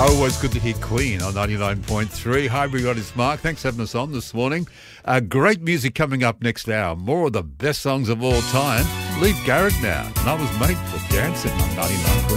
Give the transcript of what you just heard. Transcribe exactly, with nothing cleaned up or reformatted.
Always good to hear Queen on ninety-nine point three. Hi, everybody, it's Mark. Thanks for having us on this morning. Uh, great music coming up next hour. More of the best songs of all time. Leave Garrett now. And I was mate for dancing on ninety-nine point three.